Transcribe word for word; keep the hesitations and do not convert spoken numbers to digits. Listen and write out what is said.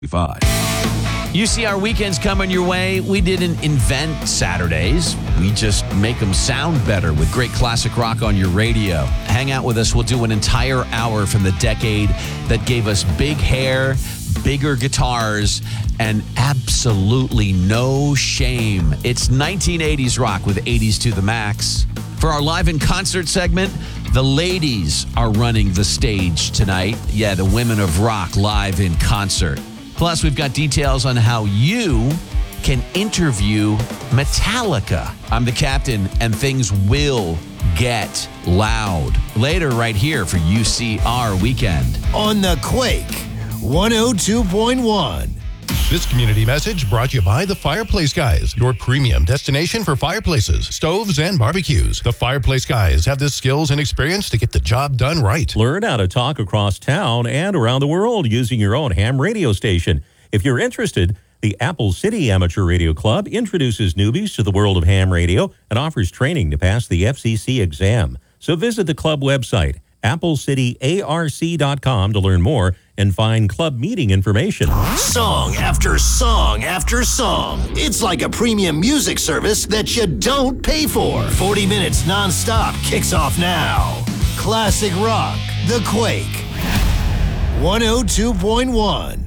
Five. U C R weekends coming your way. We didn't invent Saturdays. We just make them sound better with great classic rock on your radio. Hang out with us. We'll do an entire hour from the decade that gave us big hair, bigger guitars, and absolutely no shame. It's nineteen eighties rock with eighties to the max. For our live in concert segment, the ladies are running the stage tonight. Yeah, the women of rock live in concert. Plus, we've got details on how you can interview Metallica. I'm the captain, and things will get loud. Later, right here for U C R Weekend. On the Quake, one oh two point one. This community message brought to you by The Fireplace Guys, your premium destination for fireplaces, stoves, and barbecues. The Fireplace Guys have the skills and experience to get the job done right. Learn how to talk across town and around the world using your own ham radio station. If you're interested, the Apple City Amateur Radio Club introduces newbies to the world of ham radio and offers training to pass the F C C exam. So visit the club website, apple city A R C dot com, to learn more and find club meeting information. Song after song after song. It's like a premium music service that you don't pay for. forty minutes nonstop kicks off now. Classic rock, The Quake. one oh two point one.